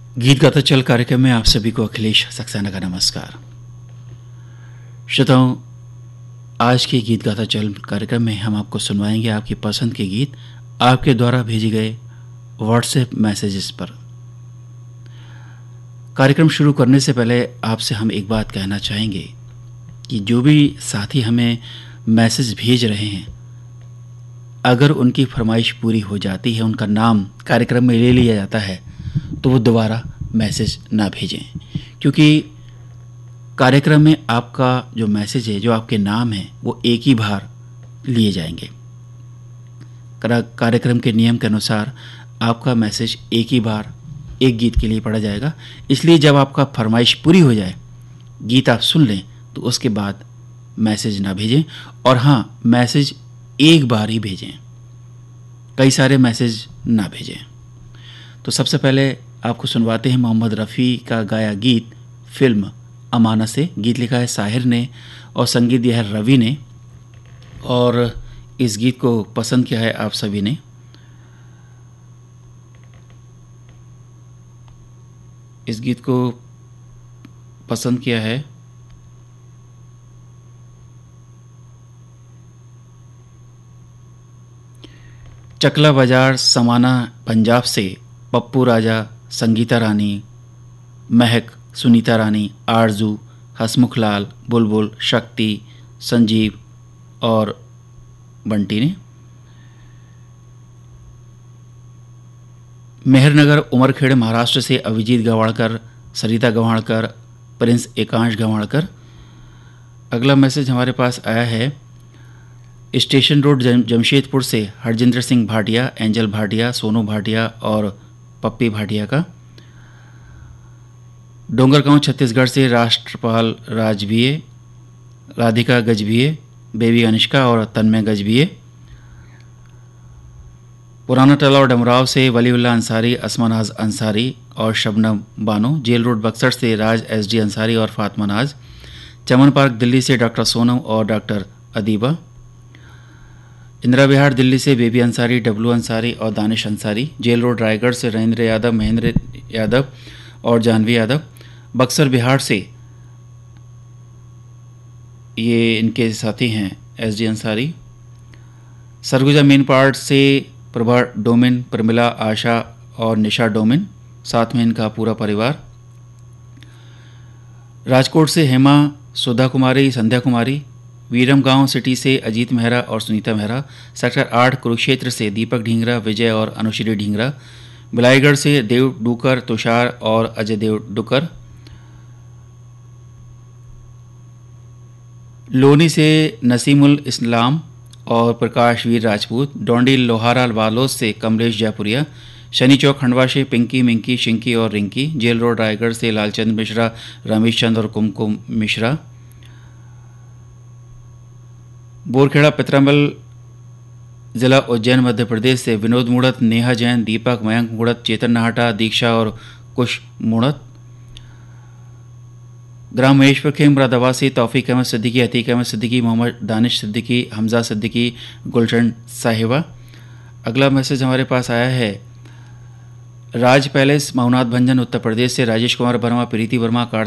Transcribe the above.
गीत गाता चल कार्यक्रम में आप सभी को अखिलेश सक्सेना का नमस्कार। श्रोताओं, आज के गीत गाता चल कार्यक्रम में हम आपको सुनवाएंगे आपकी पसंद के गीत आपके द्वारा भेजे गए व्हाट्सएप मैसेजेस पर। कार्यक्रम शुरू करने से पहले आपसे हम एक बात कहना चाहेंगे कि जो भी साथी हमें मैसेज भेज रहे हैं, अगर उनकी फरमाइश पूरी हो जाती है, उनका नाम कार्यक्रम में ले लिया जाता है, तो वो दोबारा मैसेज ना भेजें, क्योंकि कार्यक्रम में आपका जो मैसेज है, जो आपके नाम है, वो एक ही बार लिए जाएंगे। कार्यक्रम के नियम के अनुसार आपका मैसेज एक ही बार एक गीत के लिए पढ़ा जाएगा। इसलिए जब आपका फरमाइश पूरी हो जाए, गीत आप सुन लें, तो उसके बाद मैसेज ना भेजें। और हाँ, मैसेज एक बार ही भेजें, कई सारे मैसेज ना भेजें। तो सबसे पहले आपको सुनवाते हैं मोहम्मद रफ़ी का गाया गीत फिल्म अमाना से। गीत लिखा है साहिर ने और संगीत दिया है रवि ने, और इस गीत को पसंद किया है आप सभी ने। इस गीत को पसंद किया है चकला बाजार समाना पंजाब से पप्पू राजा, संगीता रानी, महक, सुनीता रानी, आरजू, हसमुख लाल, बुलबुल, शक्ति, संजीव और बंटी ने। मेहरनगर उमरखेड़ महाराष्ट्र से अभिजीत गवाणकर, सरिता गवाणकर, प्रिंस एकांश गवाणकर। अगला मैसेज हमारे पास आया है स्टेशन रोड जमशेदपुर से हरजिंदर सिंह भाटिया, एंजल भाटिया, सोनू भाटिया और पप्पी भाटिया का। डोंगरगांव छत्तीसगढ़ से राष्ट्रपाल राजवीए, राधिका गजभिये, बेबी अनिष्का और तन्मय गजभिये। पुराना टला और डमराव से वलीउल्लाह अंसारी, असमानाज अंसारी और शबनम बानो। जेल रोड बक्सर से राज एसडी अंसारी और फातिमा नाज। चमन पार्क दिल्ली से डॉक्टर सोनम और डॉक्टर अदीबा। इंदिरा विहार दिल्ली से बेबी अंसारी, डब्लू अंसारी और दानिश अंसारी। जेल रोड रायगढ़ से रविंद्र यादव, महेंद्र यादव और जानवी यादव। बक्सर बिहार से ये इनके साथी हैं SD Ansari. Surguja main part से प्रभा डोमिन, प्रमिला, आशा और निशा डोमिन, साथ में इनका पूरा परिवार। राजकोट से हेमा, सुधा कुमारी, संध्या कुमारी। वीरम गांव सिटी से अजीत मेहरा और सुनीता मेहरा। सेक्टर 8 कुरुक्षेत्र से दीपक ढींगरा, विजय और अनुश्री ढींगरा। बिलाईगढ़ से देव डूकर, तुषार और अजय देव डुकर। लोनी से नसीमुल इस्लाम और प्रकाश वीर राजपूत। डोंडी लोहारा बालोद से कमलेश जयपुरिया। शनि चौक खंडवा से पिंकी, मिंकी, शिंकी और रिंकी। जेल रोड रायगढ़ से लालचंद मिश्रा, रमेश चंद और कुमकुम मिश्रा। बोरखेड़ा पितरामल जिला उज्जैन मध्य प्रदेश से विनोद मुड़त, नेहा जैन, दीपक, मयंक मुड़त, चेतन नाहटा, दीक्षा और कुश मुड़त। ग्राम महेशपुर खेम मुरादाबाद से तौफीक अहमद सिद्दीकी, अतीक अहमद सिद्दीकी, मोहम्मद दानिश सिद्दीकी, हमजा सिद्दीकी, गुलशन साहिबा। अगला मैसेज हमारे पास आया है राज पैलेस, मऊनाथ भंजन उत्तर प्रदेश से राजेश कुमार वर्मा, प्रीति वर्मा,